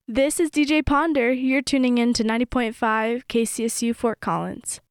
This is DJ Ponder. You're tuning in to 90.5 KCSU Fort Collins.